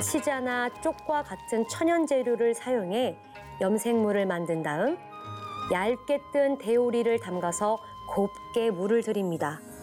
시자나 쪽과 같은 천연 재료를 사용해 염색물을 만든 다음 얇게 뜬 대오리를 담가서 곱게 물을 들입니다.